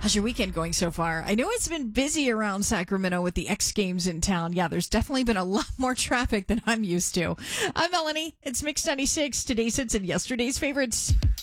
How's your weekend going so far? I know it's been busy around Sacramento with the X Games in town. Yeah, there's definitely been a lot more traffic than I'm used to. I'm Melanie. It's Mix 96. Today's hits and yesterday's favorites.